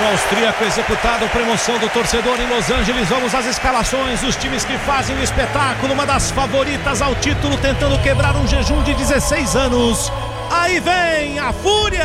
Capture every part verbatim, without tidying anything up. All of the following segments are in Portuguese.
plano austríaco executado para emoção do torcedor em Los Angeles. Vamos às escalações dos times que fazem o espetáculo. Uma das favoritas ao título, tentando quebrar um jejum de dezesseis anos. Aí vem a Fúria!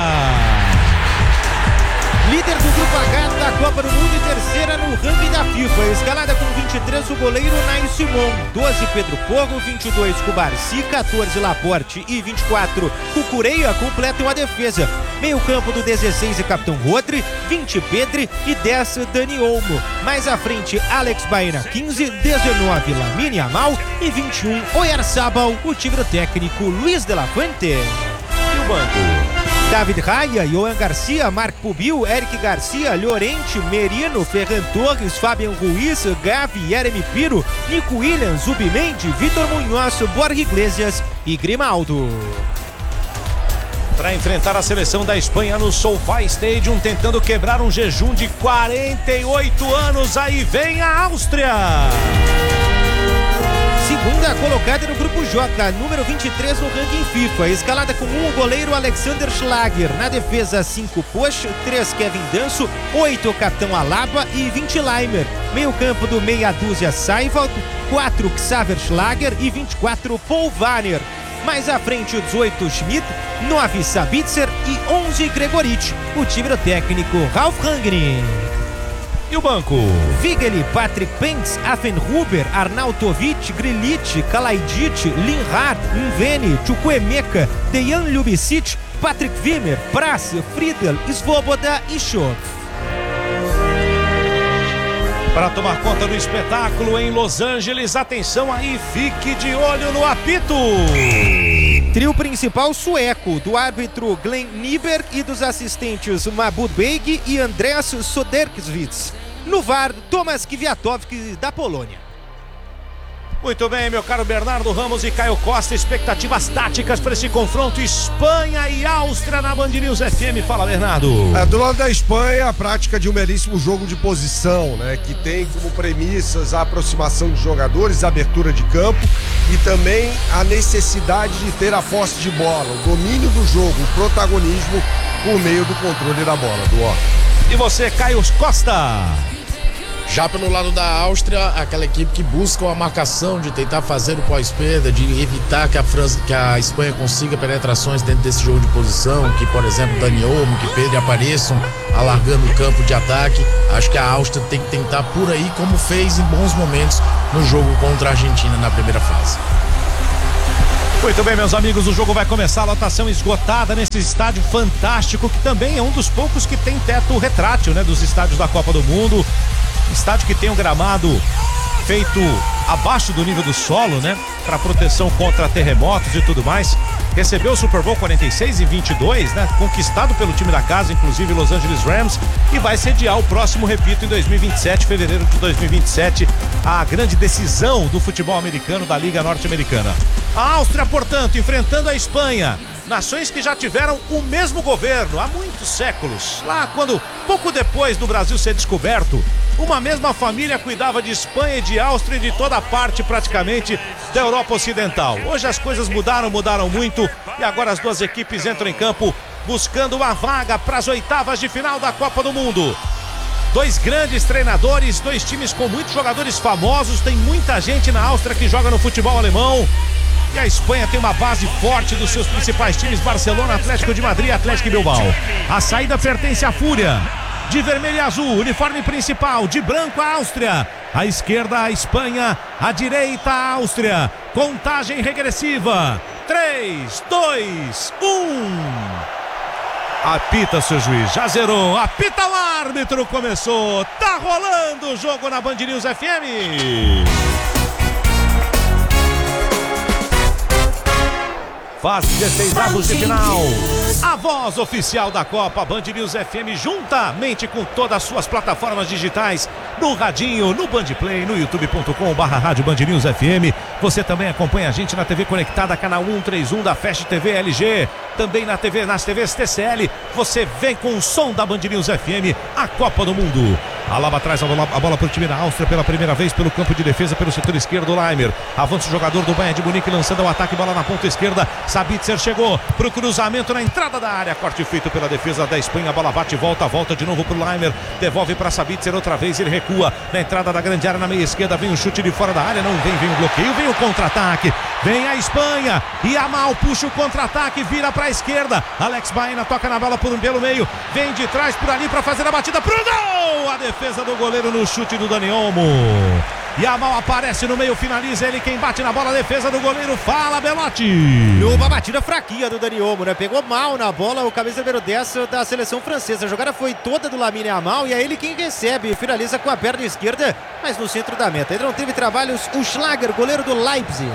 Líder do Grupo H da Copa do Mundo e terceira no ranking da FIFA. Escalada com vinte e três o goleiro Nai Simon, doze Pedro Porro, vinte e dois Cubarci, quatorze Laporte e vinte e quatro Cucureia completam a defesa. Meio campo do dezesseis e Capitão Rodri, vinte Pedri e dez Dani Olmo. Mais à frente Alex Baena, quinze, dezenove Lamine Yamal e vinte e um Oyarzabal, o time do técnico Luiz de la Fuente. E o banco? David Raya, Johan Garcia, Marco Pubil, Eric Garcia, Llorente, Merino, Ferran Torres, Fabian Ruiz, Gavi, Jeremy Piro, Nico Williams, Zubimendi, Vitor Munhoz, Borja Iglesias e Grimaldo. Para enfrentar a seleção da Espanha no SoFi Stadium, tentando quebrar um jejum de quarenta e oito anos, aí vem a Áustria! Segunda colocada no Grupo J, número vinte e três no ranking FIFA. Escalada com um o goleiro Alexander Schlager. Na defesa, cinco Poch, três Kevin Danso, oito Capitão Alaba e vinte Leimer. Meio campo do meia dúzia Seiwald, quatro Xaver Schlager e vinte e quatro Paul Warner. Mais à frente, o dezoito Schmidt, nove Sabitzer e onze Gregoritsch. O time do técnico Ralf Rangnick. E o banco? Vigeli, Patrick Penks, Affenhuber, Arnautovic, Grilic, Kalajdzic, Linhart, Nveni, Chukwuemeka, Dejan Ljubicic, Patrick Wimmer, Pras, Friedel, Svoboda e Schott. Para tomar conta do espetáculo em Los Angeles, atenção aí, fique de olho no apito. Trio principal sueco, do árbitro Glenn Nyberg e dos assistentes Mabud Beig e Andreas Soderkvist. No V A R, Tomasz Kwiatkowski, da Polônia. Muito bem, meu caro Bernardo Ramos e Caio Costa, expectativas táticas para esse confronto Espanha e Áustria na Band News F M. Fala, Bernardo. É, do lado da Espanha, a prática de um belíssimo jogo de posição, né, que tem como premissas a aproximação de jogadores, a abertura de campo e também a necessidade de ter a posse de bola, o domínio do jogo, o protagonismo por meio do controle da bola, do ó. E você, Caio Costa? Já pelo lado da Áustria, aquela equipe que busca a marcação, de tentar fazer o pós-perda, de evitar que a França, que a Espanha consiga penetrações dentro desse jogo de posição, que, por exemplo, Dani Olmo, que Pedro apareçam alargando o campo de ataque. Acho que a Áustria tem que tentar por aí, como fez em bons momentos no jogo contra a Argentina na primeira fase. Muito bem, meus amigos, o jogo vai começar, a lotação esgotada nesse estádio fantástico, que também é um dos poucos que tem teto retrátil, né, dos estádios da Copa do Mundo. Estádio que tem um gramado feito abaixo do nível do solo, né, para proteção contra terremotos e tudo mais. Recebeu o Super Bowl quarenta e seis e vinte e dois, né, conquistado pelo time da casa, inclusive Los Angeles Rams, e vai sediar o próximo, repito, em dois mil e vinte e sete, fevereiro de dois mil e vinte e sete, a grande decisão do futebol americano da Liga Norte-Americana. A Áustria, portanto, enfrentando a Espanha, nações que já tiveram o mesmo governo há muitos séculos. Lá quando, pouco depois do Brasil ser descoberto, uma mesma família cuidava de Espanha e de Áustria e de toda a parte praticamente da Europa Ocidental. Hoje as coisas mudaram, mudaram muito, e agora as duas equipes entram em campo buscando uma vaga para as oitavas de final da Copa do Mundo. Dois grandes treinadores, dois times com muitos jogadores famosos, tem muita gente na Áustria que joga no futebol alemão. E a Espanha tem uma base forte dos seus principais times, Barcelona, Atlético de Madrid e Atlético Bilbao. A saída pertence à Fúria. De vermelho e azul, uniforme principal, de branco a Áustria. À esquerda a Espanha, à direita a Áustria. Contagem regressiva. três, dois, um. Apita, seu juiz, já zerou. Apita o árbitro, começou. Tá rolando o jogo na Band News F M. Faz dezesseis avos de final. A voz oficial da Copa, Band News F M, juntamente com todas as suas plataformas digitais, no radinho, no Bandplay, no youtube ponto com barra rádio Band News F M. Você também acompanha a gente na T V conectada, canal cento e trinta e um da Fast T V L G. também na T V, nas T Vs T C L. Você vem com o som da Band News F M, a Copa do Mundo. Alaba traz a bola, a bola para o time da Áustria pela primeira vez pelo campo de defesa, pelo setor esquerdo. Laimer avança o jogador do Bayern de Munique, lançando o ataque, bola na ponta esquerda. Sabitzer chegou para o cruzamento na entrada da área, corte feito pela defesa da Espanha. A bola bate e volta, volta de novo para o Laimer, devolve para Sabitzer outra vez. Ele recua na entrada da grande área, na meia esquerda. Vem o chute de fora da área, não vem, vem o bloqueio, vem o contra-ataque. Vem a Espanha e Yamal puxa o contra-ataque, vira para a esquerda. Alex Baena toca na bola por um pelo meio, vem de trás por ali para fazer a batida pro gol. A defesa do goleiro no chute do Dani Olmo. Yamal aparece no meio, finaliza, ele quem bate na bola, a defesa do goleiro. Fala, Belotti. Uma batida fraquinha do Dani Olmo, né? Pegou mal na bola o camisa número dez da seleção francesa. A jogada foi toda do Lamine Yamal e é ele quem recebe, finaliza com a perna esquerda, mas no centro da meta. Ele não teve trabalhos. O Schlager, goleiro do Leipzig.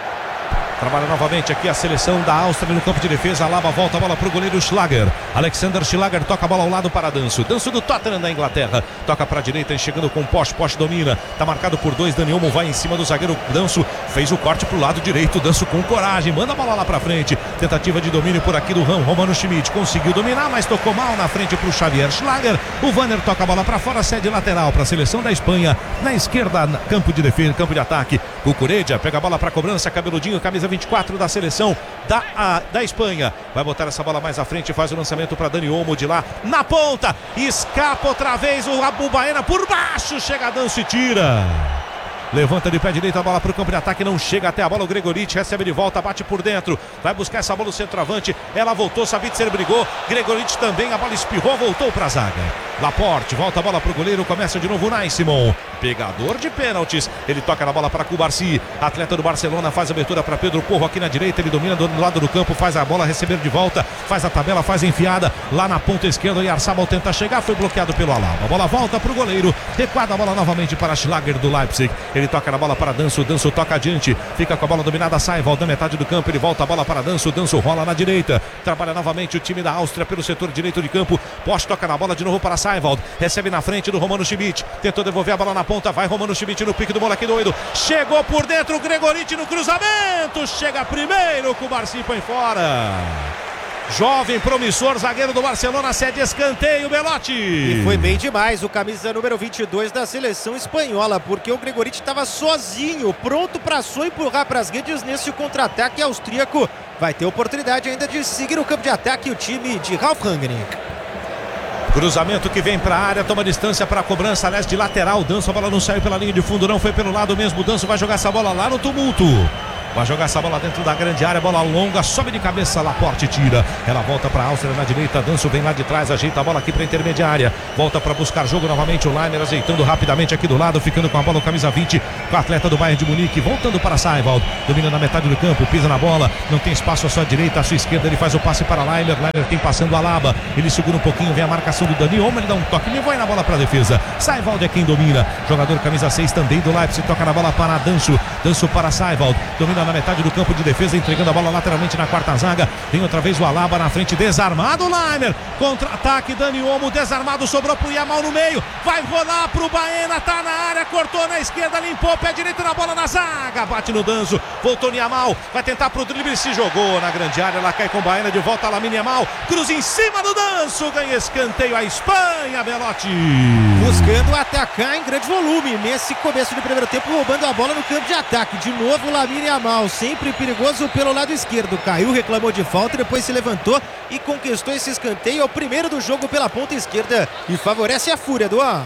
Trabalha novamente aqui a seleção da Áustria no campo de defesa. Alaba volta a bola para o goleiro Schlager. Alexander Schlager toca a bola ao lado para Danso. Danso do Tottenham da Inglaterra. Toca para a direita, chegando com Posch. Posch domina. Tá marcado por dois. Dani Olmo vai em cima do zagueiro. Danso fez o corte para o lado direito. Danso com coragem. Manda a bola lá para frente. Tentativa de domínio por aqui do Ram. Romano Schmidt conseguiu dominar, mas tocou mal na frente para o Xavier Schlager. O Vanner toca a bola para fora. Cede lateral para a seleção da Espanha. Na esquerda, campo de defesa, campo de ataque. Cucuredia pega a bola para cobrança. Cabeludinho, camisa vinte e quatro da seleção da, a, da Espanha. Vai botar essa bola mais à frente, faz o lançamento para Dani Olmo de lá na ponta. Escapa outra vez o Abu Baena por baixo. Chega Danso e tira. Levanta de pé direito a bola para o campo de ataque, não chega até a bola. O Gregorich recebe de volta, bate por dentro. Vai buscar essa bola o centroavante. Ela voltou, Sabitzer brigou. Gregorich também, a bola espirrou, voltou para a zaga. Laporte, volta a bola para o goleiro, começa de novo o Naissimon. Pegador de pênaltis. Ele toca na bola para Cubarsi. Atleta do Barcelona, faz a abertura para Pedro Porro aqui na direita. Ele domina do lado do campo, faz a bola receber de volta. Faz a tabela, faz a enfiada. Lá na ponta esquerda, o Yarzabal tenta chegar, foi bloqueado pelo Alaba. A bola volta para o goleiro. Recuada a bola novamente para Schlager do Leipzig. Ele toca na bola para Danso, Danso toca adiante, fica com a bola dominada, sai, volta da metade do campo, ele volta a bola para Danso, Danso rola na direita, trabalha novamente o time da Áustria pelo setor direito de campo. Posch toca na bola de novo para Seiwald, recebe na frente do Romano Schmidt, tentou devolver a bola na ponta, vai Romano Schmidt no pique do moleque doido, chegou por dentro o Gregorich no cruzamento, chega primeiro, com o Cubarsi põe fora. Jovem, promissor, zagueiro do Barcelona, cede escanteio, Belotti. E foi bem demais o camisa número vinte e dois da seleção espanhola, porque o Gregorich estava sozinho, pronto para só empurrar para as redes nesse contra-ataque austríaco. Vai ter oportunidade ainda de seguir o campo de ataque o time de Ralf Rangnick. Cruzamento que vem para a área, toma distância para a cobrança, aliás, de lateral. Danso, a bola não saiu pela linha de fundo, não foi pelo lado mesmo. Danso vai jogar essa bola lá no tumulto. Vai jogar essa bola dentro da grande área, bola longa, sobe de cabeça, Laporte tira. Ela volta para a Áustria na direita, Danso vem lá de trás, ajeita a bola aqui para a intermediária. Volta para buscar jogo novamente, o Laimer ajeitando rapidamente aqui do lado, ficando com a bola, o camisa vinte, com o atleta do Bayern de Munique, voltando para Seiwald, domina na metade do campo, pisa na bola, não tem espaço à sua direita, à sua esquerda, ele faz o passe para Laimer, Laimer tem passando a Alaba, ele segura um pouquinho, vem a marcação do Dani Olmo, ele dá um toque, ele vai na bola para a defesa. Seiwald é quem domina, jogador camisa seis também do Leipzig, toca na bola para Danso, Danso para Seiwald, domina na metade do campo de defesa, entregando a bola lateralmente na quarta zaga. Vem outra vez o Alaba na frente, desarmado, Laimer, contra-ataque, Dani Olmo desarmado, sobrou pro Yamal no meio, vai rolar pro Baena, tá na área, cortou na esquerda, limpou, pé direito na bola na zaga, bate no Danso, voltou no Yamal, vai tentar pro drible, se jogou na grande área, ela cai com o Baena, de volta a Lamine Yamal, cruza em cima do Danso, ganha escanteio a Espanha, Belotti. Buscando atacar em grande volume, nesse começo do primeiro tempo, roubando a bola no campo de ataque, de novo Lamine Yamal, sempre perigoso pelo lado esquerdo, caiu, reclamou de falta, depois se levantou e conquistou esse escanteio, é o primeiro do jogo pela ponta esquerda e favorece a fúria do A.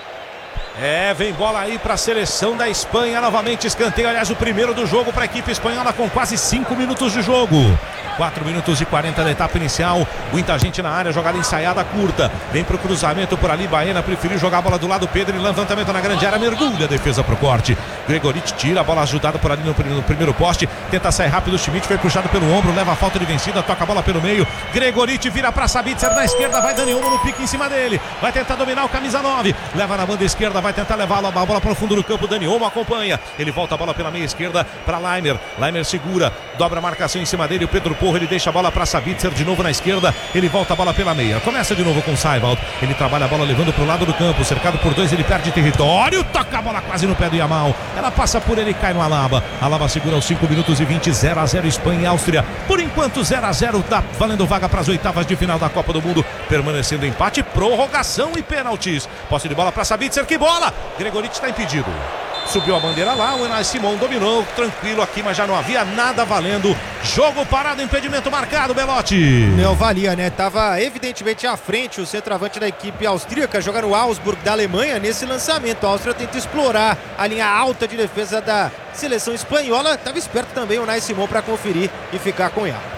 É, vem bola aí para a seleção da Espanha, novamente escanteio, aliás o primeiro do jogo para a equipe espanhola com quase cinco minutos de jogo. quatro minutos e quarenta da etapa inicial, muita gente na área, jogada ensaiada curta, vem pro cruzamento por ali, Baena preferiu jogar a bola do lado, Pedro, levantamento na grande área, mergulha, defesa pro corte, Gregorich tira a bola ajudada por ali no, no primeiro poste, tenta sair rápido, o Schmidt foi puxado pelo ombro, leva a falta de vencida, toca a bola pelo meio, Gregorich vira pra Sabitzer na esquerda, vai Dani Olmo no pique em cima dele, vai tentar dominar o camisa nove, leva na banda esquerda, vai tentar levar a bola para o fundo do campo, Dani Olmo acompanha, ele volta a bola pela meia esquerda para Laimer, Laimer segura, dobra a marcação em cima dele, o Pedro Porro, ele deixa a bola para Sabitzer de novo na esquerda, ele volta a bola pela meia, começa de novo com Seiwald, ele trabalha a bola levando para o lado do campo, cercado por dois, ele perde território, toca a bola quase no pé do Yamal, ela passa por ele e cai no Alaba. Alaba segura os cinco minutos e vinte, zero a zero Espanha e Áustria. Por enquanto zero a zero, tá valendo vaga para as oitavas de final da Copa do Mundo, permanecendo empate, prorrogação e pênaltis. Posse de bola para Sabitzer, que bola! Gregorich está impedido. Subiu a bandeira lá, o Unai Simon dominou, tranquilo aqui, mas já não havia nada valendo. Jogo parado, impedimento marcado, Belotti. Não valia, né? Tava evidentemente à frente o centroavante da equipe austríaca, joga no Augsburg da Alemanha nesse lançamento. A Áustria tenta explorar a linha alta de defesa da seleção espanhola. Tava esperto também o Unai Simon para conferir e ficar com ela.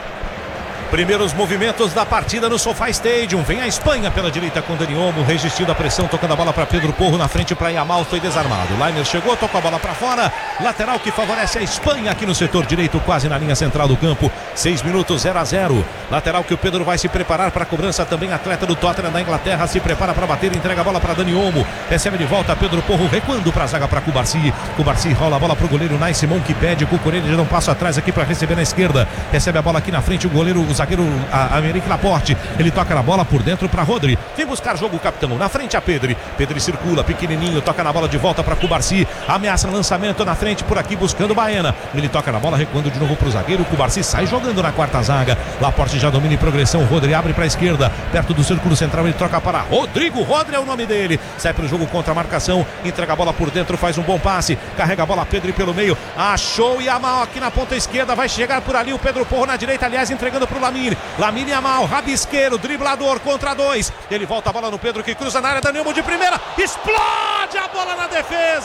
Primeiros movimentos da partida no SoFi Stadium. Vem a Espanha pela direita com Dani Olmo, resistindo a pressão, tocando a bola para Pedro Porro, na frente para Yamal, foi desarmado. Laimer chegou, tocou a bola para fora. Lateral que favorece a Espanha aqui no setor direito, quase na linha central do campo. seis minutos, zero a zero. Lateral que o Pedro vai se preparar para a cobrança também. Atleta do Tottenham da Inglaterra se prepara para bater, entrega a bola para Dani Olmo. Recebe de volta Pedro Porro, recuando para a zaga para Cubarsi. Cubarsi rola a bola para o goleiro Unai Simon, que pede. Cucurella já dá um passo atrás aqui para receber na esquerda. Recebe a bola aqui na frente o goleiro, o zagueiro Aymeric Laporte. Ele toca na bola por dentro para Rodri. Vem buscar jogo o capitão. Na frente a Pedri. Pedri circula, pequenininho, toca na bola de volta para Cubarsi. Ameaça lançamento na frente por aqui buscando Baena. Ele toca na bola, recuando de novo para o zagueiro. Cubarsi sai jogando na quarta zaga. Laporte já domina em progressão. Rodri abre para a esquerda, perto do círculo central. Ele troca para Rodrigo. Rodri é o nome dele. Sai para o jogo contra a marcação. Entrega a bola por dentro, faz um bom passe. Carrega a bola Pedri pelo meio. Achou Yamal aqui na ponta esquerda. Vai chegar por ali o Pedro Porro na direita, aliás, entregando para o Lamine. Lamine Yamal, rabisqueiro, driblador contra dois. Ele volta a bola no Pedro, que cruza na área. Dani Olmo de primeira, explode a bola na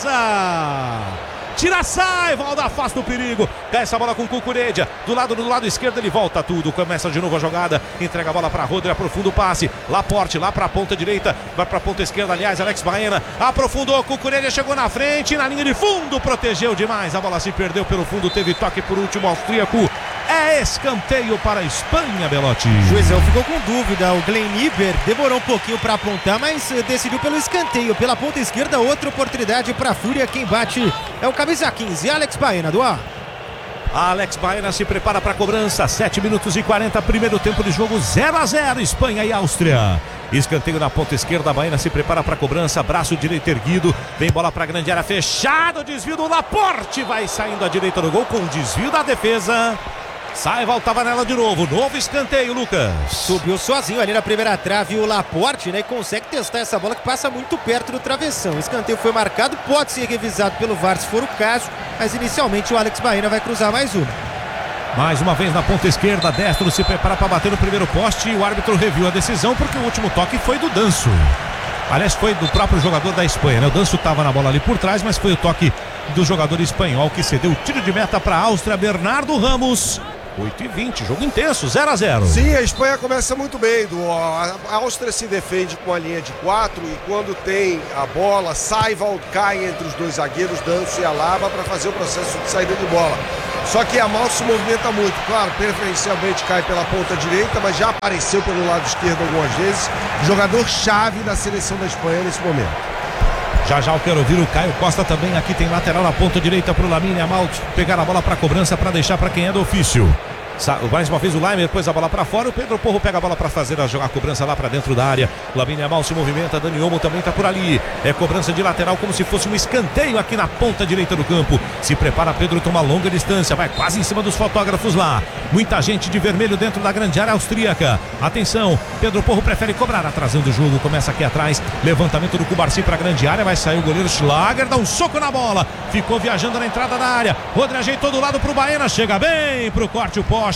defesa. Tira, sai, Valda afasta o perigo. Cai essa bola com Cucurella. Do lado do lado esquerdo ele volta tudo. Começa de novo a jogada. Entrega a bola para Rodri, aprofunda o passe. Laporte lá para a ponta direita. Vai para a ponta esquerda, aliás, Alex Baena. Aprofundou, Cucurella chegou na frente. Na linha de fundo, protegeu demais. A bola se perdeu pelo fundo. Teve toque por último austríaco. É escanteio para a Espanha, Belotti. O Juizão ficou com dúvida. O Glenn Iber demorou um pouquinho para apontar, mas decidiu pelo escanteio. Pela ponta esquerda, outra oportunidade para a Fúria. Quem bate é o camisa quinze, Alex Baena, do ar. Alex Baena se prepara para a cobrança. sete minutos e quarenta, primeiro tempo de jogo, zero a zero, Espanha e Áustria. Escanteio na ponta esquerda, Baena se prepara para a cobrança, braço direito erguido, vem bola para a grande área fechada, desvio do Laporte, vai saindo à direita do gol com desvio da defesa. Sai, voltava nela de novo, novo escanteio, Lucas. Subiu sozinho ali na primeira trave o Laporte, né? Consegue testar essa bola que passa muito perto do travessão. O escanteio foi marcado, pode ser revisado pelo V A R se for o caso, mas inicialmente o Alex Baena vai cruzar mais uma. Mais uma vez na ponta esquerda, Destro se prepara para bater no primeiro poste e o árbitro reviu a decisão porque o último toque foi do Danso. Aliás, foi do próprio jogador da Espanha, né? O Danso estava na bola ali por trás, mas foi o toque do jogador espanhol que cedeu o tiro de meta para a Áustria, Bernardo Ramos. oito e vinte, jogo intenso, zero a zero. Sim, a Espanha começa muito bem. A Áustria se defende com a linha de quatro e quando tem a bola, Seiwald cai entre os dois zagueiros, Danso e Alaba, para fazer o processo de saída de bola. Só que Yamal se movimenta muito, claro, preferencialmente cai pela ponta direita, mas já apareceu pelo lado esquerdo algumas vezes. Jogador-chave da seleção da Espanha nesse momento. Já já eu quero ouvir o Caio Costa também. Aqui tem lateral na ponta direita para o Lamine Yamal pegar a bola para a cobrança para deixar para quem é do ofício. Mais uma vez o Laimer pôs a bola para fora. O Pedro Porro pega a bola para fazer a, jogar a cobrança lá para dentro da área. O Lamine Yamal se movimenta. Dani Olmo também está por ali. É cobrança de lateral como se fosse um escanteio aqui na ponta direita do campo. Se prepara Pedro, toma longa distância. Vai quase em cima dos fotógrafos lá. Muita gente de vermelho dentro da grande área austríaca. Atenção, Pedro Porro prefere cobrar atrasando o jogo. Começa aqui atrás. Levantamento do Cubarsi para a grande área. Vai sair o goleiro Schlager. Dá um soco na bola. Ficou viajando na entrada da área. Rodri ajeitou do lado para o Baena. Chega bem para o corte o poste.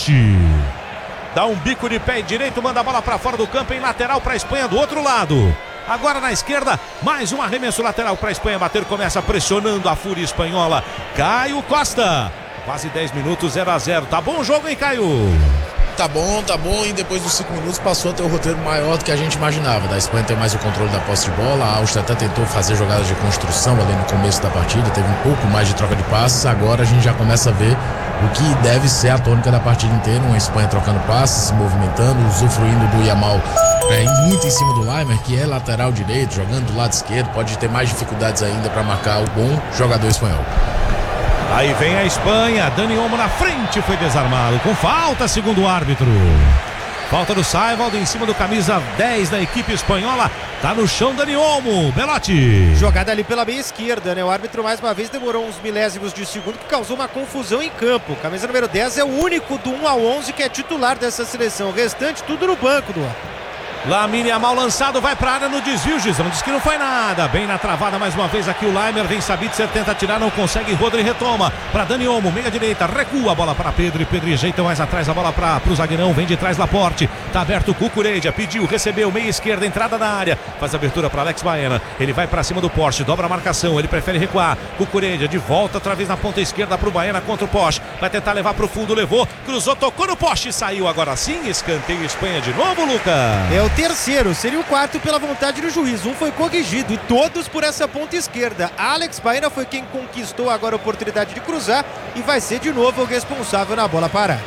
Dá um bico de pé direito, manda a bola para fora do campo em lateral para a Espanha do outro lado. Agora na esquerda, mais um arremesso lateral para a Espanha bater, começa pressionando a Fúria espanhola. Caio Costa, quase dez minutos, zero a zero. Tá bom o jogo, hein, Caio? Tá bom, tá bom, e depois dos cinco minutos passou a ter um roteiro maior do que a gente imaginava. Da Espanha tem mais o controle da posse de bola, a Áustria até tentou fazer jogadas de construção ali no começo da partida, teve um pouco mais de troca de passes. Agora a gente já começa a ver o que deve ser a tônica da partida inteira, uma Espanha trocando passes, se movimentando, usufruindo do Yamal é, muito em cima do Laimer, que é lateral direito, jogando do lado esquerdo, pode ter mais dificuldades ainda para marcar o bom jogador espanhol. Aí vem a Espanha, Dani Olmo na frente, foi desarmado com falta, segundo o árbitro. Falta do Saivaldo em cima do camisa dez da equipe espanhola. Tá no chão Dani Olmo. Belotti. Jogada ali pela meia esquerda, né? O árbitro mais uma vez demorou uns milésimos de segundo, que causou uma confusão em campo. Camisa número dez é o único do um ao onze que é titular dessa seleção. O restante tudo no banco do Lamine Yamal lançado, vai pra área no desvio, Gizão diz que não foi nada, bem na travada mais uma vez aqui o Laimer, vem Sabitzer, tenta tirar, não consegue, Rodri retoma pra Dani Olmo, meia direita, recua a bola para Pedro e Pedro ajeita mais atrás a bola para pro zagueirão, vem de trás Laporte, tá aberto o Cucurella, pediu, recebeu, meia esquerda, entrada na área, faz abertura para Alex Baena, ele vai pra cima do Porsche, dobra a marcação, ele prefere recuar, Cucurella de volta outra vez na ponta esquerda pro Baena contra o Porsche, vai tentar levar pro fundo, levou, cruzou, tocou no Porsche, saiu agora sim, escanteio Espanha de novo, Lucas. É o terceiro, seria o quarto pela vontade do juiz. Um foi corrigido e todos por essa ponta esquerda. Alex Baena foi quem conquistou agora a oportunidade de cruzar e vai ser de novo o responsável na bola parada.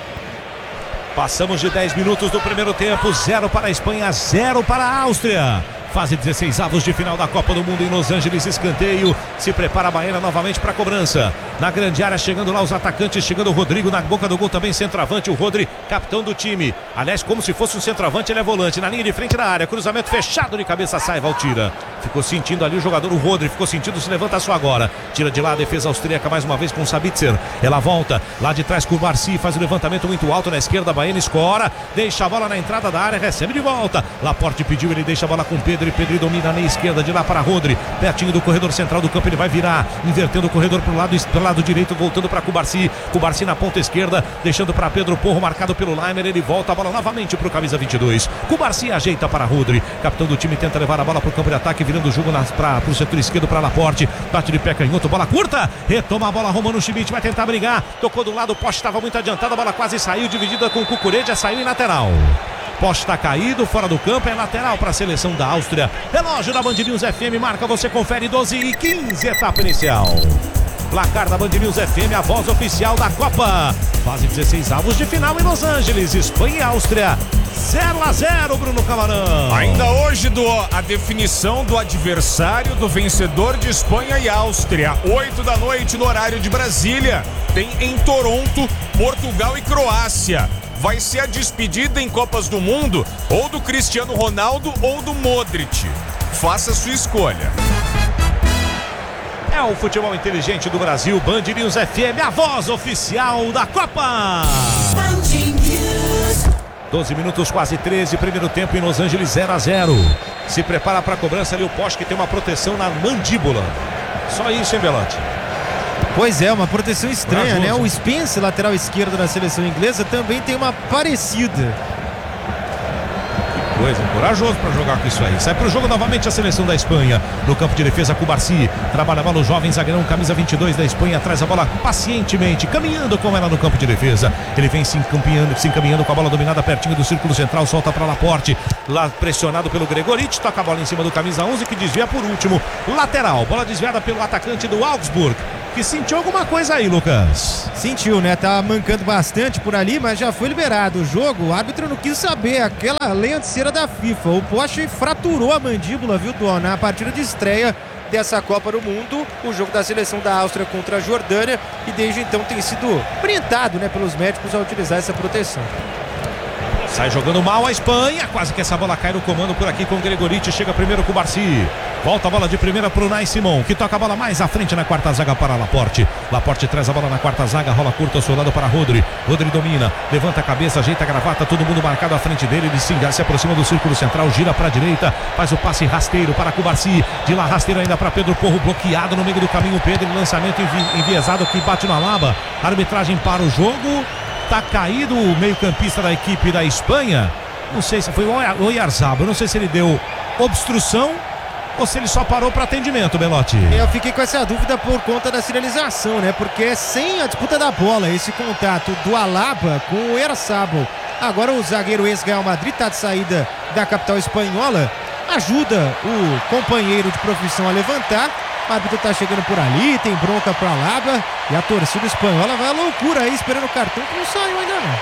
Passamos de dez minutos do primeiro tempo, zero para a Espanha, zero para a Áustria. Fase dezesseis avos de final da Copa do Mundo em Los Angeles, escanteio, se prepara a Baena novamente para a cobrança, na grande área chegando lá os atacantes, chegando o Rodrigo na boca do gol também, centroavante, o Rodri, capitão do time, aliás como se fosse um centroavante, ele é volante, na linha de frente da área, cruzamento fechado de cabeça, sai, tira, ficou sentindo ali o jogador, o Rodri, ficou sentindo, se levanta só agora, tira de lá a defesa austríaca mais uma vez com o Sabitzer, ela volta, lá de trás com o Barsi, faz o levantamento muito alto na esquerda, Baena escora, deixa a bola na entrada da área, recebe de volta, Laporte pediu, ele deixa a bola com o Pedro, e Pedro domina na esquerda, de lá para Rodri, pertinho do corredor central do campo, ele vai virar, invertendo o corredor para o lado, pro lado direito, voltando para Cubarsi, Cubarsi na ponta esquerda, deixando para Pedro Porro, marcado pelo Laimer, ele volta a bola novamente para o camisa vinte e dois, Cubarsi ajeita para Rodri, capitão do time tenta levar a bola para o campo de ataque, virando o jogo para o setor esquerdo para Laporte, bate de pé canhoto, bola curta, retoma a bola, Romano Schmidt vai tentar brigar, tocou do lado, o poste estava muito adiantado, a bola quase saiu, dividida com o Cucurella, saiu em lateral. Poste está caído, fora do campo, é lateral para a seleção da Áustria. Relógio da Band News F M, marca, você confere, doze e quinze, etapa inicial. Placar da Band News F M, a voz oficial da Copa. Fase dezesseis avos de final em Los Angeles, Espanha e Áustria. zero a zero, Bruno Camarão. Ainda hoje do, a definição do adversário do vencedor de Espanha e Áustria. oito da noite no horário de Brasília. Tem em Toronto, Portugal e Croácia. Vai ser a despedida em Copas do Mundo ou do Cristiano Ronaldo ou do Modric. Faça a sua escolha. É o futebol inteligente do Brasil, Band News F M, a voz oficial da Copa. doze minutos, quase treze, primeiro tempo em Los Angeles, zero a zero. Se prepara para a cobrança ali o Poste, que tem uma proteção na mandíbula. Só isso, hein, Belotti? Pois é, uma proteção estranha, Corajoso. né? O Spence, lateral esquerdo da seleção inglesa, também tem uma parecida. Que coisa, corajoso para jogar com isso aí. Sai pro jogo novamente a seleção da Espanha. No campo de defesa, Cubarsi. Trabalha a bola o jovem zagueirão, camisa vinte e dois da Espanha. Traz a bola pacientemente, caminhando com ela no campo de defesa. Ele vem se encaminhando, se encaminhando com a bola dominada pertinho do círculo central. Solta para Laporte. Lá pressionado pelo Gregoric. Toca a bola em cima do camisa onze, que desvia por último. Lateral. Bola desviada pelo atacante do Augsburg, que sentiu alguma coisa aí, Lucas. Sentiu, né? Tá mancando bastante por ali, mas já foi liberado o jogo. O árbitro não quis saber, aquela lei antisseira da FIFA. O Poste fraturou a mandíbula, viu, Dona? Na partida de estreia dessa Copa do Mundo, o jogo da seleção da Áustria contra a Jordânia, e desde então tem sido orientado, né, pelos médicos a utilizar essa proteção. Sai jogando mal a Espanha, quase que essa bola cai no comando por aqui com o Gregoric, chega primeiro com o Barsi, volta a bola de primeira para o Nai Simon, que toca a bola mais à frente na quarta zaga para Laporte, Laporte traz a bola na quarta zaga, rola curta ao seu lado para Rodri, Rodri domina, levanta a cabeça, ajeita a gravata, todo mundo marcado à frente dele, ele se, se aproxima do círculo central, gira para a direita, faz o passe rasteiro para Cubarsi, de lá rasteiro ainda para Pedro Porro, bloqueado no meio do caminho, Pedro, lançamento envi, enviesado que bate na lava, arbitragem para o jogo. Tá caído o meio-campista da equipe da Espanha. Não sei se foi o Oyarzabal. Não sei se ele deu obstrução ou se ele só parou para atendimento, Belotti. Eu fiquei com essa dúvida por conta da sinalização, né? Porque é sem a disputa da bola, esse contato do Alaba com o Oyarzabal. Agora o zagueiro ex-Real Madrid tá de saída da capital espanhola. Ajuda o companheiro de profissão a levantar. O árbitro tá chegando por ali, tem bronca pra Alaba, e a torcida espanhola vai à loucura aí, esperando o cartão, que não saiu ainda não.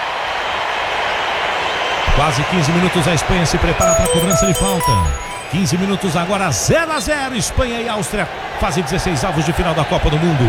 Quase quinze minutos, a Espanha se prepara para a cobrança de falta. quinze minutos agora, zero a zero, Espanha e Áustria, fase dezesseis avos de final da Copa do Mundo.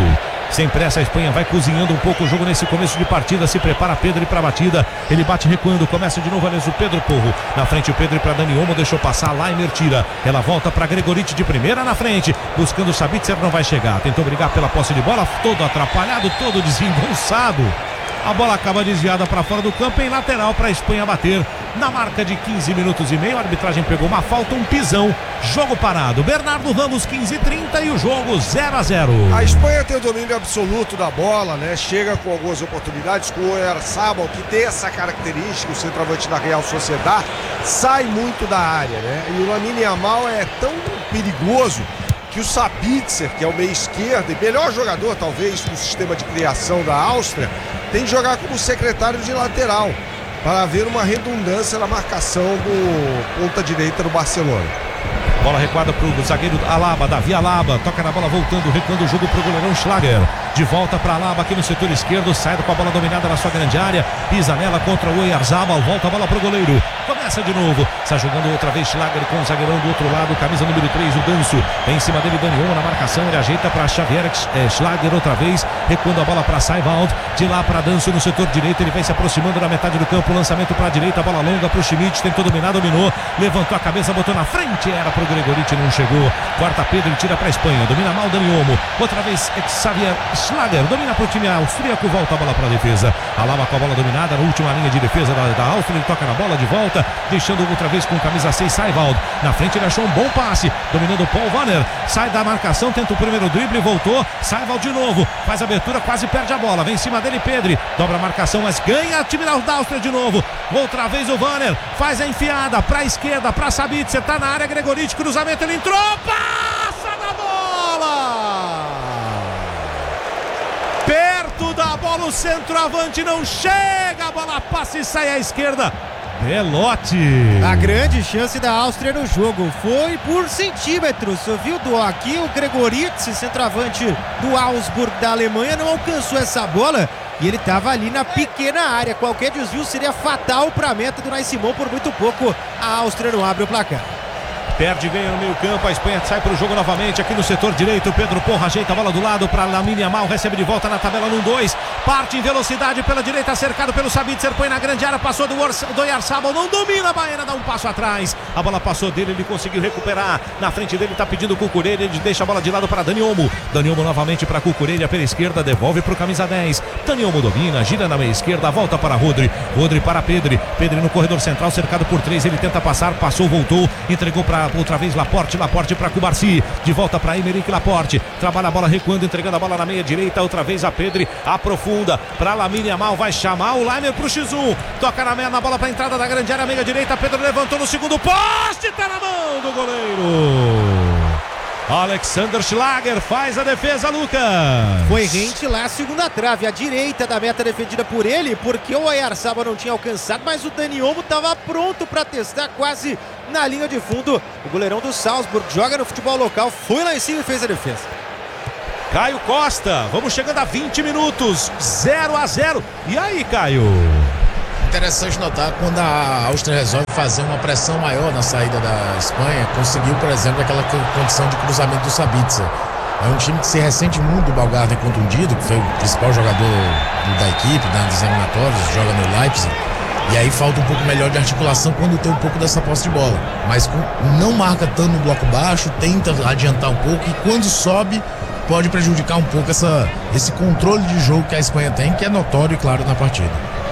Sem pressa, a Espanha vai cozinhando um pouco o jogo nesse começo de partida. Se prepara Pedri para a batida. Ele bate recuando. Começa de novo, aliás, o Pedro Porro. Na frente, o Pedri para Dani Olmo. Deixou passar. Laimer tira. Ela volta para Gregoriti de primeira na frente. Buscando o Sabitzer, não vai chegar. Tentou brigar pela posse de bola. Todo atrapalhado, todo desengonçado. A bola acaba desviada para fora do campo em lateral para a Espanha bater. Na marca de quinze minutos e meio, a arbitragem pegou uma falta, um pisão. Jogo parado. Bernardo Ramos, quinze e trinta e o jogo zero a zero. A Espanha tem o domínio absoluto da bola, né? Chega com algumas oportunidades, com o Oyarzabal, que tem essa característica, o centroavante da Real Sociedad, sai muito da área, né? E o Lamine Yamal é tão perigoso que o Sabitzer, que é o meio esquerdo e melhor jogador talvez do sistema de criação da Áustria, tem que jogar como secretário de lateral para haver uma redundância na marcação do ponta direita do Barcelona. Bola recuada para o zagueiro Alaba, Davi Alaba, toca na bola voltando, recuando o jogo para o goleirão Schlager. De volta para Alaba aqui no setor esquerdo, sai com a bola dominada na sua grande área, pisa nela contra o Oyarzabal, volta a bola para o goleiro. Começa de novo, está jogando outra vez Schlager com o zagueirão do outro lado, camisa número três, o Danso. Vem em cima dele, Dani Olmo na marcação, ele ajeita para Xavier é, Schlager outra vez, recuando a bola para Seiwald, de lá para Danso no setor direito, ele vai se aproximando da metade do campo, lançamento para a direita, bola longa para o Schmidt, tentou dominar, dominou, levantou a cabeça, botou na frente, era para o Gregoriti, não chegou. Corta Pedro e tira para a Espanha, domina mal Dani Olmo, outra vez Xavier Schlager, domina para o time austríaco, volta a bola para a defesa. Alaba com a bola dominada na última linha de defesa da, da Áustria, ele toca na bola de volta, deixando outra vez com camisa seis Seiwald. Na frente ele achou um bom passe, dominando o Paul Wanner, sai da marcação, tenta o primeiro drible, voltou, Seiwald de novo, faz a abertura, quase perde a bola, vem em cima dele Pedri, dobra a marcação, mas ganha o time da Áustria de novo. Outra vez o Wanner, faz a enfiada para a esquerda, para Sabitzer, tá na área, Gregoriti, cruzamento, ele entrou, passa na bola! Perto da bola, o centroavante não chega, a bola passa e sai à esquerda. Belotti. A grande chance da Áustria no jogo foi por centímetros, viu, do aqui o Gregoriti, centroavante do Augsburg da Alemanha, não alcançou essa bola e ele estava ali na pequena área. Qualquer desvio seria fatal para a meta do Unai Simon, por muito pouco a Áustria não abre o placar. Perde, ganha no meio campo, a Espanha sai para o jogo novamente aqui no setor direito, Pedro Porro ajeita a bola do lado para Lamine Yamal, recebe de volta na tabela no um dois, parte em velocidade pela direita, cercado pelo Sabitzer, põe na grande área, passou do, do Oyarzabal, não domina, a Baena dá um passo atrás, a bola passou dele, ele conseguiu recuperar, na frente dele está pedindo o Cucurella, ele deixa a bola de lado para Dani Olmo, Dani Olmo novamente para Cucurella pela esquerda, devolve para o camisa dez, Dani Olmo domina, gira na meia esquerda, volta para Rodri, Rodri para Pedri, Pedri no corredor central, cercado por três, ele tenta passar, passou, voltou, entregou para outra vez Laporte, Laporte para Cubarsi, de volta para Aymeric Laporte, trabalha a bola recuando, entregando a bola na meia direita, outra vez a Pedri, aprofunda para Lamine Yamal, vai chamar o Laimer pro X um, toca na meia, na bola para entrada da grande área, meia direita, Pedro levantou no segundo poste, tá na mão do goleiro. Alexander Schlager faz a defesa, Lucas. Foi rente lá a segunda trave, a direita da meta defendida por ele, porque o Oyarzabal não tinha alcançado, mas o Dani Olmo estava pronto para testar quase na linha de fundo. O goleirão do Salzburg joga no futebol local, foi lá em cima e fez a defesa. Caio Costa, vamos chegando a vinte minutos, zero a zero. E aí, Caio? Interessante notar quando a Áustria resolve fazer uma pressão maior na saída da Espanha, conseguiu, por exemplo, aquela condição de cruzamento do Sabitzer. É um time que se ressente muito do Baumgartner contundido, que foi o principal jogador da equipe, das eliminatórias, joga no Leipzig. E aí falta um pouco melhor de articulação quando tem um pouco dessa posse de bola. Mas com, não marca tanto no bloco baixo, tenta adiantar um pouco e quando sobe pode prejudicar um pouco essa, esse controle de jogo que a Espanha tem, que é notório, claro, na partida.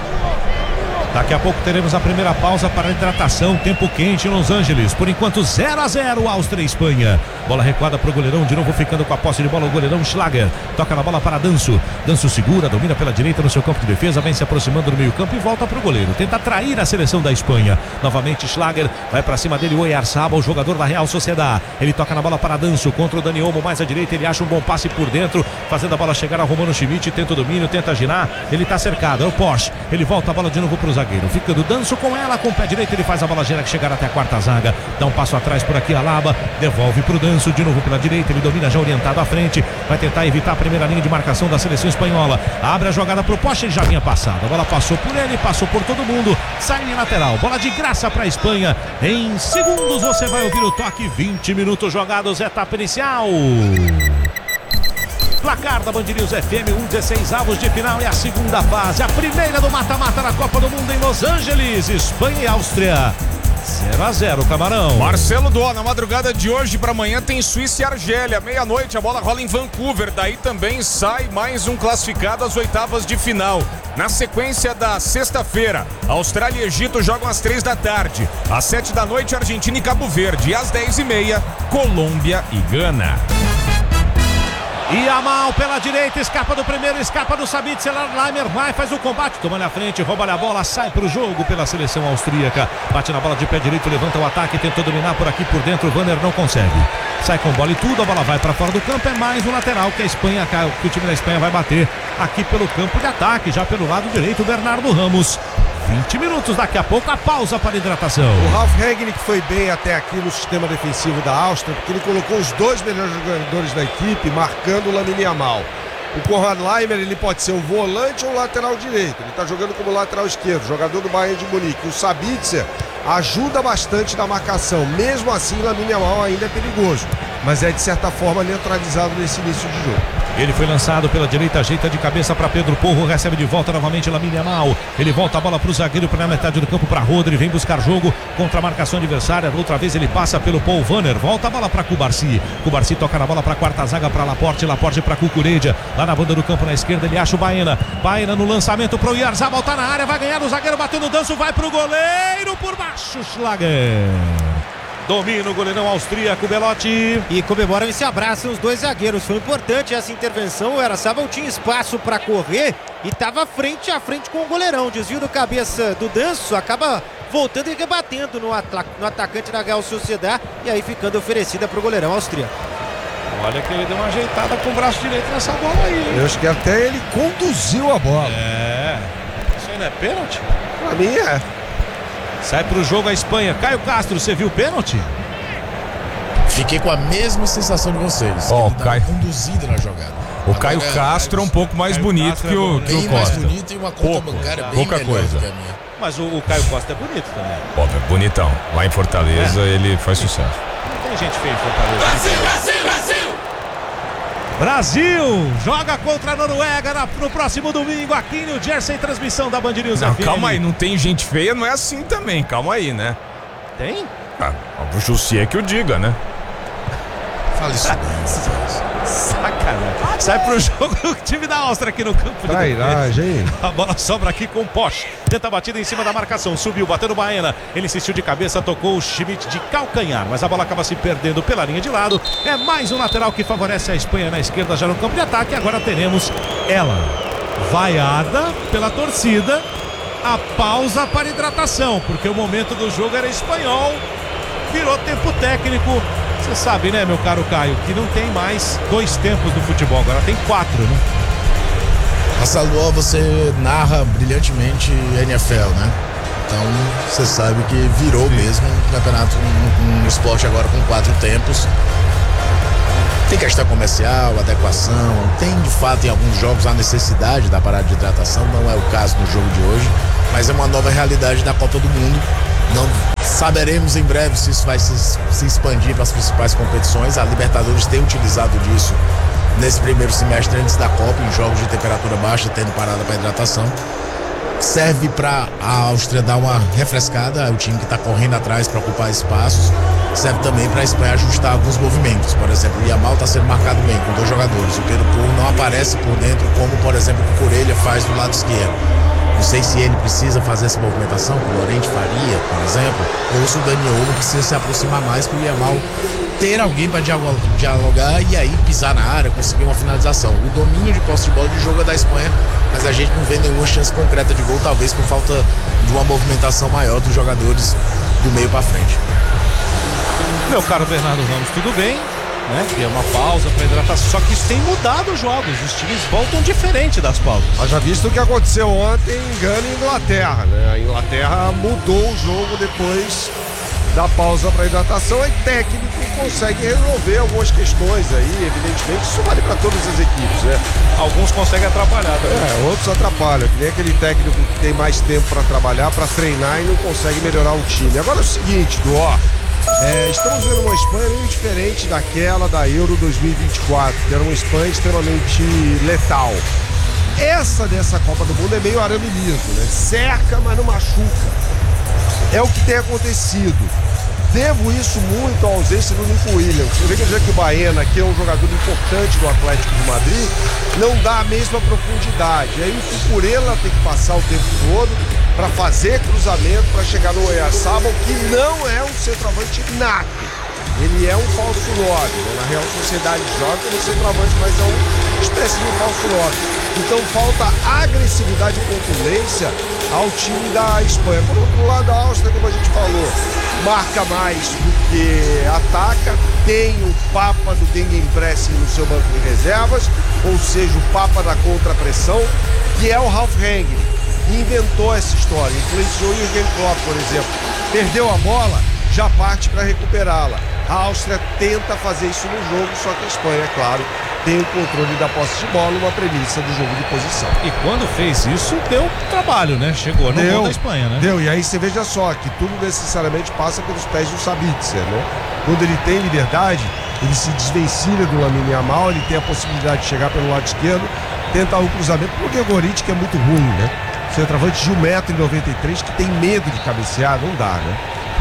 Daqui a pouco teremos a primeira pausa para a hidratação, tempo quente em Los Angeles. Por enquanto zero a zero, Áustria e Espanha. Bola recuada para o goleirão, de novo ficando com a posse de bola o goleirão Schlager. Toca na bola para Danso. Danso segura, domina pela direita no seu campo de defesa, vem se aproximando do meio campo e volta para o goleiro. Tenta atrair a seleção da Espanha. Novamente Schlager, vai para cima dele o Oyarzabal, o jogador da Real Sociedad. Ele toca na bola para Danso, contra o Dani Olmo, mais à direita, ele acha um bom passe por dentro, fazendo a bola chegar ao Romano Schmidt, tenta o domínio, tenta girar, ele está cercado, é o Porsche. Ele volta a bola de novo para o zagueiro. Ficando Danso com ela, com o pé direito, ele faz a bola que chegar até a quarta zaga, dá um passo atrás por aqui, Alaba, devolve para o Danso, de novo pela direita, ele domina já orientado à frente, vai tentar evitar a primeira linha de marcação da seleção espanhola, abre a jogada para o poste, ele já vinha passado, a bola passou por ele, passou por todo mundo, sai em lateral, bola de graça para a Espanha, em segundos você vai ouvir o toque, vinte minutos jogados, etapa inicial. Placar da Band News F M, um dezesseis avos de final e a segunda fase. A primeira do mata-mata na Copa do Mundo em Los Angeles, Espanha e Áustria. zero a zero, Camarão. Marcelo Dó, na madrugada de hoje para amanhã tem Suíça e Argélia. Meia-noite a bola rola em Vancouver. Daí também sai mais um classificado às oitavas de final. Na sequência da sexta-feira, Austrália e Egito jogam às três da tarde. Às sete da noite, Argentina e Cabo Verde. E às dez e meia, Colômbia e Gana. E a mal pela direita, escapa do primeiro, escapa do Sabitzer, Leimer vai, faz o combate, toma na frente, rouba a bola, sai pro jogo pela seleção austríaca, bate na bola de pé direito, levanta o ataque, tentou dominar por aqui por dentro, o Vanner não consegue, sai com bola e tudo, a bola vai para fora do campo, é mais um lateral que a Espanha, que o time da Espanha vai bater aqui pelo campo de ataque, já pelo lado direito, o Bernardo Ramos. vinte minutos, daqui a pouco a pausa para hidratação. O Ralf Rangnick foi bem até aqui no sistema defensivo da Áustria, porque ele colocou os dois melhores jogadores da equipe, marcando o Lamine Yamal. O Konrad Laimer, ele pode ser um volante ou um lateral direito. Ele está jogando como lateral esquerdo, jogador do Bayern de Munique. O Sabitzer ajuda bastante na marcação. Mesmo assim, Lamine Yamal ainda é perigoso, mas é de certa forma neutralizado nesse início de jogo. Ele foi lançado pela direita, ajeita de cabeça para Pedro Porro, recebe de volta novamente Lamine Yamal. Ele volta a bola para o zagueiro, para a metade do campo para Rodri, vem buscar jogo contra a marcação adversária. Outra vez ele passa pelo Paul Vanner, volta a bola para Cubarsi. Cubarsi toca na bola para a quarta zaga, para Laporte, Laporte para Cucuredia. Lá na banda do campo na esquerda ele acha o Baena. Baena no lançamento para o Yarzabal, tá na área, vai ganhar o zagueiro, bateu no danço, vai para o goleiro por baixo, Schlager. Domina o goleirão austríaco, Belotti. E comemoram e se abraçam os dois zagueiros. Foi importante essa intervenção. O Yarzabal tinha espaço para correr e estava frente a frente com o goleirão. Desvio do cabeça do Danço, acaba voltando e rebatendo no, ata no atacante da Real Sociedad. E aí ficando oferecida para o goleirão austríaco. Olha que ele deu uma ajeitada com o braço direito nessa bola aí. Eu acho que até ele conduziu a bola. É. Isso aí não é pênalti? Pra mim é. Sai pro jogo a Espanha. Caio Castro, você viu o pênalti? Fiquei com a mesma sensação de vocês. Ó, ele o Caio... conduzido na jogada. O Caio é, Castro é um pouco mais Caio bonito Castro que o, que bem o Costa. Mais bonito e uma conta Pouco, bancária bem pouca melhor coisa. do que a minha. Mas o, o Caio Costa é bonito também. Óbvio, bonitão. Lá em Fortaleza é. ele faz sucesso. Não tem gente feia em Fortaleza. Brasil, Brasil, Brasil! Brasil joga contra a Noruega na, no próximo domingo aqui no Jersey, transmissão da Band News não, F M. Calma aí, não tem gente feia, não é assim também, calma aí, né? Tem? Ah, o Jussi é que o diga, né? Fala isso não. Sacanagem. Sai pro jogo o time da Áustria aqui no campo. Trairagem. A bola sobra aqui com o Posch. Tenta a batida em cima da marcação. Subiu, bateu no Baena. Ele insistiu de cabeça, tocou o Schmidt de calcanhar. Mas a bola acaba se perdendo pela linha de lado. É mais um lateral que favorece a Espanha na esquerda, já no campo de ataque. Agora teremos ela. Vaiada pela torcida. A pausa para hidratação, porque o momento do jogo era espanhol. Virou tempo técnico. Você sabe, né, meu caro Caio, que não tem mais dois tempos do futebol, agora tem quatro, né? Marcelo, você narra brilhantemente N F L, né? Então você sabe que virou Sim. mesmo um campeonato, um, um esporte agora com quatro tempos. Tem questão comercial, adequação, tem de fato em alguns jogos a necessidade da parada de hidratação, não é o caso no jogo de hoje, mas é uma nova realidade da Copa do Mundo. Não saberemos em breve se isso vai se, se expandir para as principais competições. A Libertadores tem utilizado disso nesse primeiro semestre antes da Copa, em jogos de temperatura baixa, tendo parada para hidratação. Serve para a Áustria dar uma refrescada, é o time que está correndo atrás para ocupar espaços. Serve também para a Espanha ajustar alguns movimentos. Por exemplo, o Yamal está sendo marcado bem com dois jogadores. O Pedro Porro não aparece por dentro, como por exemplo o Cucurella faz do lado esquerdo. Não sei se ele precisa fazer essa movimentação, que o Llorente faria, por exemplo, ou se o Daniel precisa se aproximar mais para o Yamal ter alguém para dialogar e aí pisar na área, conseguir uma finalização. O domínio de posse de bola de jogo é da Espanha, mas a gente não vê nenhuma chance concreta de gol, talvez por falta de uma movimentação maior dos jogadores do meio para frente. Meu caro Bernardo Ramos, tudo bem? Né? Que é uma pausa para hidratação, só que isso tem mudado os jogos, os times voltam diferente das pausas. Mas já visto o que aconteceu ontem em Gana e Inglaterra, né? A Inglaterra mudou o jogo depois da pausa para hidratação e técnico consegue resolver algumas questões aí, evidentemente isso vale para todas as equipes, né? Alguns conseguem atrapalhar também. É, outros atrapalham, que nem aquele técnico que tem mais tempo para trabalhar, para treinar e não consegue melhorar o time. Agora é o seguinte, do ó, É, estamos vendo uma Espanha meio diferente daquela da Euro dois mil e vinte e quatro, que era uma Espanha extremamente letal. Essa dessa Copa do Mundo é meio arame liso, né? Cerca, mas não machuca. É o que tem acontecido. Devo isso muito à ausência do Nico Williams. Você vê que dizer que o Baena, que é um jogador importante do Atlético de Madrid, não dá a mesma profundidade. Aí o Cucurella tem que passar o tempo todo para fazer cruzamento, para chegar no Oyarzabal, que não é um centroavante nato. Ele é um falso nove, né? Na Real Sociedade joga como centroavante, mas é uma espécie de um falso nove. Então falta agressividade e contundência ao time da Espanha. Por outro lado, a Áustria, como a gente falou, marca mais do que ataca, tem o papa do Gegenpressing no seu banco de reservas, ou seja, o papa da contrapressão, que é o Ralf Rangnick, que inventou essa história, influenciou o Jürgen Klopp, por exemplo. Perdeu a bola, já parte para recuperá-la. A Áustria tenta fazer isso no jogo, só que a Espanha, é claro, tem o controle da posse de bola, uma premissa do jogo de posição. E quando fez isso, deu trabalho, né? Chegou no deu, gol da Espanha, né? Deu, e aí você veja só que tudo necessariamente passa pelos pés do Sabitzer, né? Quando ele tem liberdade, ele se desvencilha do Lamine Yamal, ele tem a possibilidade de chegar pelo lado esquerdo, tentar um cruzamento pro Gregoritch, que é muito ruim, né? Centroavante de um metro e noventa e três que tem medo de cabecear, não dá, né?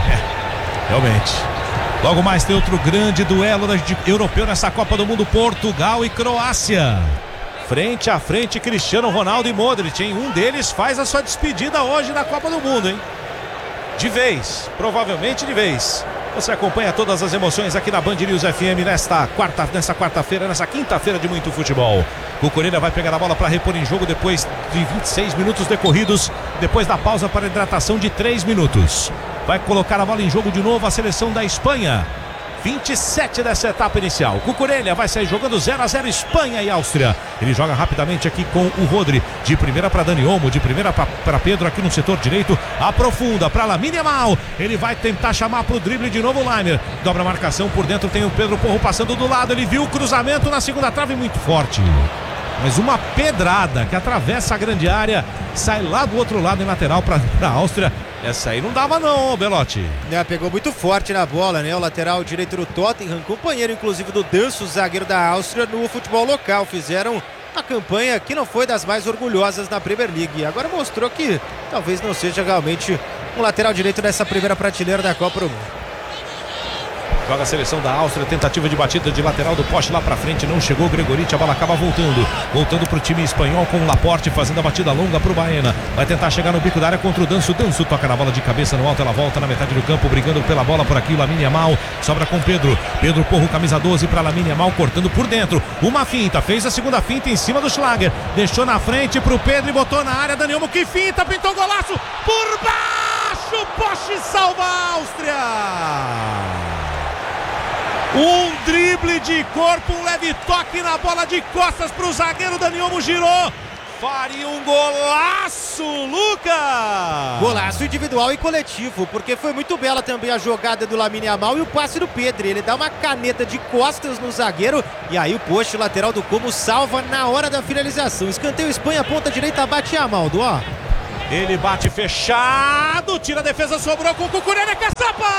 É, realmente. Logo mais tem outro grande duelo de europeu nessa Copa do Mundo, Portugal e Croácia. Frente a frente, Cristiano Ronaldo e Modric, hein? Um deles faz a sua despedida hoje na Copa do Mundo, hein? De vez, provavelmente de vez. Você acompanha todas as emoções aqui na Band News F M nesta quarta, nessa quarta-feira, nessa quinta-feira de muito futebol. O Cucurella vai pegar a bola para repor em jogo depois de vinte e seis minutos decorridos, depois da pausa para hidratação de três minutos. Vai colocar a bola em jogo de novo a seleção da Espanha. vinte e sete dessa etapa inicial. Cucurella vai sair jogando zero a zero Espanha e Áustria. Ele joga rapidamente aqui com o Rodri. De primeira para Dani Olmo, de primeira para Pedro aqui no setor direito. Aprofunda para Lamine Yamal. Ele vai tentar chamar para o drible de novo o Laimer. Dobra a marcação por dentro, tem o Pedro Porro passando do lado. Ele viu o cruzamento na segunda trave muito forte. Mas uma pedrada que atravessa a grande área, sai lá do outro lado em lateral para a Áustria. Essa aí não dava não, Belotti. É, pegou muito forte na bola, né? O lateral direito do Tottenham, companheiro inclusive do Danso, zagueiro da Áustria, no futebol local. Fizeram uma campanha que não foi das mais orgulhosas na Premier League. Agora mostrou que talvez não seja realmente um lateral direito dessa primeira prateleira da Copa do Mundo. Joga a seleção da Áustria, tentativa de batida de lateral do poste lá pra frente, não chegou o Gregoritch, a bola acaba voltando, voltando pro time espanhol com o Laporte fazendo a batida longa pro Baena, vai tentar chegar no bico da área contra o Danso, Danso toca na bola de cabeça no alto, ela volta na metade do campo, brigando pela bola por aqui, Lamine Yamal, sobra com Pedro, Pedro Porro, camisa doze pra Lamine Yamal, cortando por dentro, uma finta, fez a segunda finta em cima do Schlager, deixou na frente pro Pedro e botou na área, Dani Olmo, que finta, pintou golaço, por baixo, poste salva a Áustria! Um drible de corpo, um leve toque na bola de costas para o zagueiro, Dani Olmo girou, faria um golaço, Lucas! Golaço individual e coletivo, porque foi muito bela também a jogada do Lamine Yamal e o passe do Pedro. Ele dá uma caneta de costas no zagueiro e aí o poste lateral do Como salva na hora da finalização. Escanteio Espanha, ponta direita, bate Yamal, do ó. Ele bate fechado, tira a defesa, sobrou com o Cucurella, caçapa!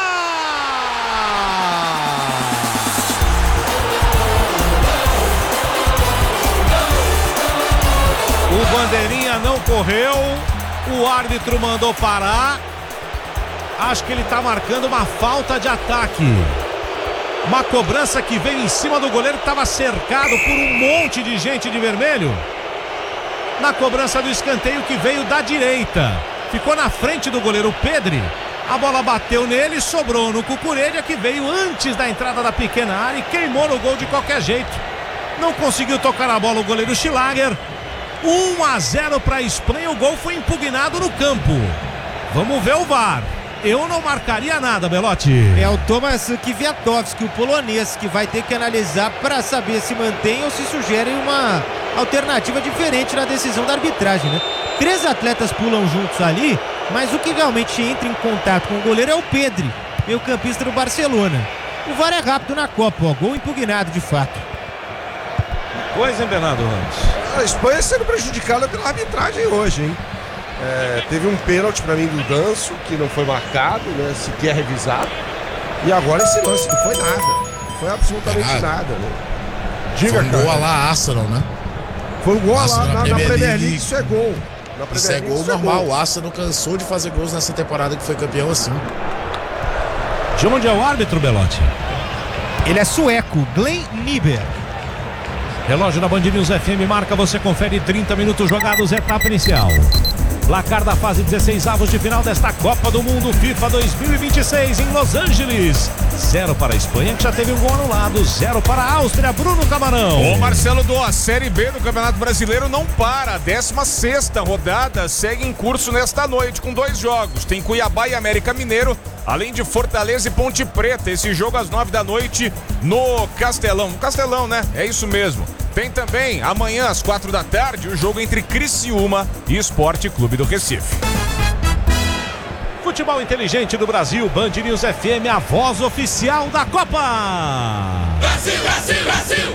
O bandeirinha não correu, o árbitro mandou parar. Acho que ele está marcando uma falta de ataque. Uma cobrança que veio em cima do goleiro, que estava cercado por um monte de gente de vermelho. Na cobrança do escanteio que veio da direita. Ficou na frente do goleiro Pedri. A bola bateu nele, sobrou no Cucurella, que veio antes da entrada da pequena área e queimou no gol de qualquer jeito. Não conseguiu tocar a bola o goleiro Schlager. um a zero para a Espanha, o gol foi impugnado no campo. Vamos ver o V A R. Eu não marcaria nada, Belotti. É o Tomasz Kwiatkowski, o polonês, que vai ter que analisar para saber se mantém ou se sugere uma alternativa diferente na decisão da arbitragem, né? Três atletas pulam juntos ali, mas o que realmente entra em contato com o goleiro é o Pedri, meio campista do Barcelona. O V A R é rápido na Copa, ó, gol impugnado de fato. Pois, hein, Bernardo Ramos? A Espanha sendo prejudicada pela arbitragem hoje, hein? É, teve um pênalti para mim do Danso, que não foi marcado, né, sequer revisado. E agora esse lance, não foi nada. Não foi absolutamente nada, nada né? Diga, foi um cara. Gol a lá Arsenal, né? Foi um gol lá na, na Premier League, League. Isso é gol. Na isso é gol isso normal. É gol. O Arsenal cansou de fazer gols nessa temporada que foi campeão assim. De onde é o árbitro, Belotti? Ele é sueco, Glenn Nieber. Relógio da Band News F M marca, você confere trinta minutos jogados, etapa inicial. Placar da fase dezesseis avos de final desta Copa do Mundo FIFA dois mil e vinte e seis em Los Angeles. Zero para a Espanha, que já teve um gol anulado. Zero para a Áustria, Bruno Camarão. Ô Marcelo, do a Série B do Campeonato Brasileiro não para. A décima sexta rodada segue em curso nesta noite com dois jogos. Tem Cuiabá e América Mineiro, além de Fortaleza e Ponte Preta. Esse jogo às nove da noite no Castelão. No Castelão, né? É isso mesmo. Tem também, amanhã às quatro da tarde, o jogo entre Criciúma e Sport Clube do Recife. Futebol inteligente do Brasil, Band News F M, a voz oficial da Copa. Brasil, Brasil, Brasil!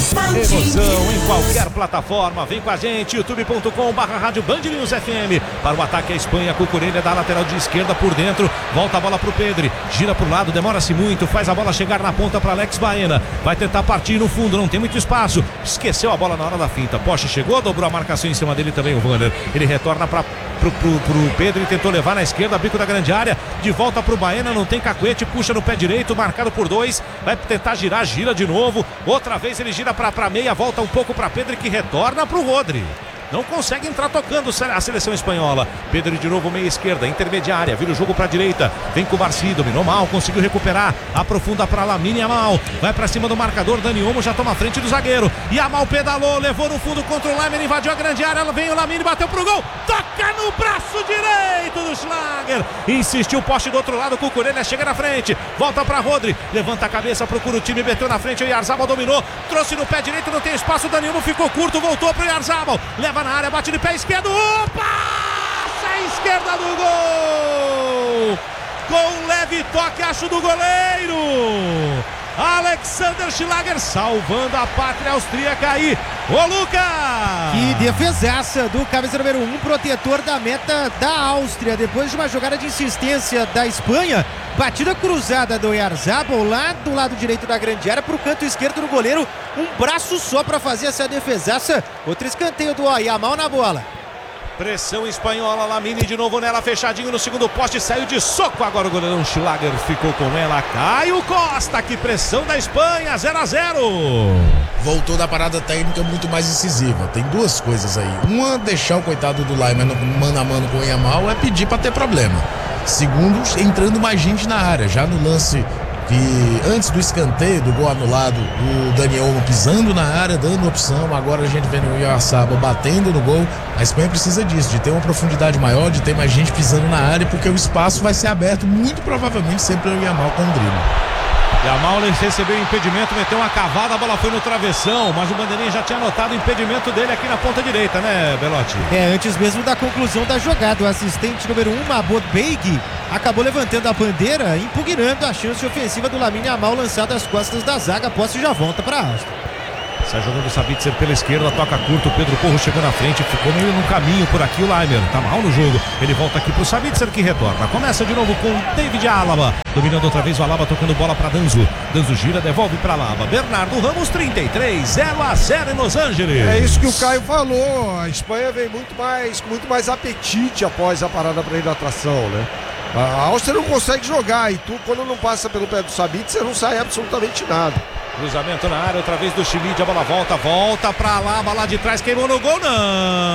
Emoção em qualquer plataforma, vem com a gente, youtube ponto com barra rádio Band News F M. Para o ataque a Espanha, Cucurella da lateral de esquerda por dentro, volta a bola pro Pedri, gira pro lado, demora-se muito, faz a bola chegar na ponta para Alex Baena, vai tentar partir no fundo, não tem muito espaço, esqueceu a bola na hora da finta, Poche chegou, dobrou a marcação em cima dele também o Wanner, ele retorna para Pro, pro, pro Pedro e tentou levar na esquerda, bico da grande área, de volta pro Baena, não tem cacuete, puxa no pé direito, marcado por dois, vai tentar girar, gira de novo, outra vez ele gira pra, pra meia, volta um pouco pra Pedro que retorna pro Rodri. Não consegue entrar tocando a seleção espanhola. Pedro de novo, meia esquerda, intermediária, vira o jogo pra direita, vem com o Barci, dominou mal, conseguiu recuperar, aprofunda pra Lamine Yamal, vai pra cima do marcador, Dani Olmo já toma a frente do zagueiro, Yamal pedalou, levou no fundo contra o Lamine, invadiu a grande área, vem o Lamine, bateu pro gol, toca no braço direito do Schlager, insistiu o poste do outro lado, Cucurella chega na frente, volta pra Rodri, levanta a cabeça, procura o time, meteu na frente, o Oyarzabal dominou, trouxe no pé direito, não tem espaço, Dani Olmo ficou curto, voltou pro Oyarzabal, leva na área, bate de pé esquerdo, opa! A esquerda do gol! Com leve toque, acho, do goleiro! Alexander Schlager salvando a pátria austríaca aí. Ô, Lucas! Que defesaça do camisa número um, protetor da meta da Áustria. Depois de uma jogada de insistência da Espanha, batida cruzada do Oyarzabal lá do lado direito da grande área para o canto esquerdo do goleiro. Um braço só para fazer essa defesaça. Outro escanteio do Yamal na bola. Pressão espanhola, Lamine de novo nela, fechadinho no segundo poste, saiu de soco, agora o goleirão Schlager ficou com ela, Caio Costa, que pressão da Espanha, zero a zero. Voltou da parada técnica muito mais incisiva, tem duas coisas aí, uma, deixar o coitado do Laimer mano a mano com o Yamal é pedir pra ter problema, segundo, entrando mais gente na área, já no lance que antes do escanteio, do gol anulado, o Daniel Olmo pisando na área, dando opção, agora a gente vê o Oyarzabal batendo no gol. A Espanha precisa disso, de ter uma profundidade maior, de ter mais gente pisando na área, porque o espaço vai ser aberto, muito provavelmente sempre o Yamal com o drible. Yamal recebeu o impedimento, meteu uma cavada, a bola foi no travessão, mas o bandeirinha já tinha anotado o impedimento dele aqui na ponta direita, né, Belotti? É, antes mesmo da conclusão da jogada, o assistente número um, Mahmoud Beig, acabou levantando a bandeira, impugnando a chance ofensiva do Lamine Yamal, lançado às costas da zaga, a posse já volta para a Áustria. Sai jogando o Sabitzer pela esquerda, toca curto, o Pedro Porro chegou na frente, ficou meio no caminho por aqui o Laimer, tá mal no jogo, ele volta aqui pro Sabitzer que retorna, começa de novo com David Alaba, dominando outra vez o Alaba, tocando bola pra Danzo, Danzo gira, devolve pra Alaba, Bernardo Ramos, trinta e três, zero a zero em Los Angeles. É isso que o Caio falou, a Espanha vem muito mais, com muito mais apetite após a parada pra hidratação, né? A Áustria não consegue jogar e tu, quando não passa pelo pé do Sabitzer, não sai absolutamente nada. Cruzamento na área, outra vez do Chile, a bola volta, volta pra lá, lá de trás, queimou no gol, não!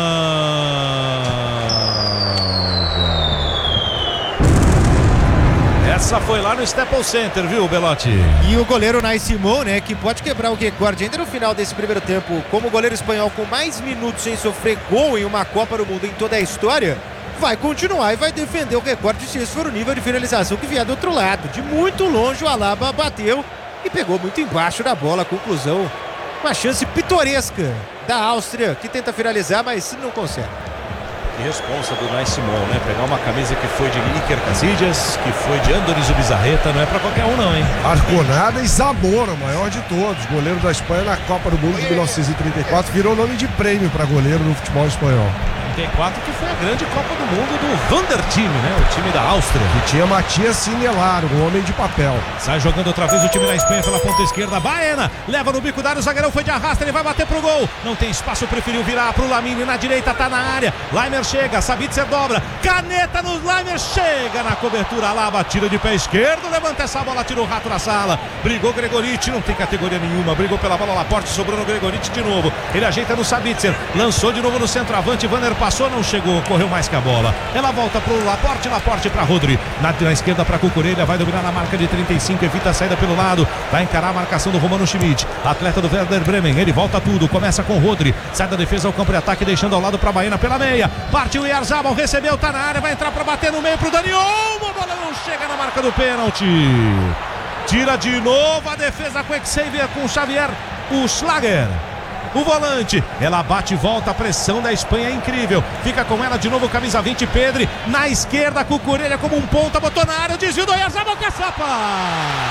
Essa foi lá no Staples Center, viu, Belotti? E o goleiro Unai Simón, né, que pode quebrar o recorde ainda no final desse primeiro tempo, como goleiro espanhol com mais minutos sem sofrer gol em uma Copa do Mundo em toda a história, vai continuar e vai defender o recorde se esse for o nível de finalização que vier do outro lado. De muito longe o Alaba bateu e pegou muito embaixo da bola. Conclusão, uma chance pitoresca da Áustria, que tenta finalizar, mas não consegue. Que responsa do Unai Simón, né? Pegar uma camisa que foi de Iker Casillas, que foi de Andoni Zubizarreta, não é pra qualquer um não, hein? Arconada e Zamora, o maior de todos, goleiro da Espanha na Copa do Mundo de mil novecentos e trinta e quatro, virou nome de prêmio para goleiro no futebol espanhol. noventa e quatro, que foi a grande Copa do Mundo do Wanderteam, né? O time da Áustria. Que tinha Matias Sinelaro, um homem de papel. Sai jogando outra vez o time da Espanha pela ponta esquerda. Baena leva no bico da área, o zagueirão foi de arrasta, ele vai bater pro gol. Não tem espaço, preferiu virar pro Lamine na direita, tá na área. Laimer chega, Sabitzer dobra. Caneta no Laimer, chega na cobertura lá, batida de pé esquerdo. Levanta essa bola, tira o rato na sala. Brigou Gregoriti, não tem categoria nenhuma. Brigou pela bola, Laporte, sobrou no Gregoriti de novo. Ele ajeita no Sabitzer, lançou de novo no centroavante. Vanner passou, não chegou, correu mais que a bola. Ela volta pro Laporte, Laporte pra Rodri. Na, na esquerda pra Cucurella, vai dominar na marca de trinta e cinco, evita a saída pelo lado. Vai encarar a marcação do Romano Schmidt, atleta do Werder Bremen. Ele volta tudo, começa com Rodri. Sai da defesa ao campo de ataque, deixando ao lado pra Baena pela meia. Partiu o Yarzabal, recebeu, tá na área, vai entrar pra bater no meio pro Dani Olmo. A bola não chega na marca do pênalti. Tira de novo a defesa com Xavier, com o Xavier, o Schlager. O volante, ela bate e volta, a pressão da Espanha é incrível. Fica com ela de novo, camisa vinte, Pedri. Na esquerda, Cucurella como um ponta, botou na área, o desvio do Oyarzabal, caçapa!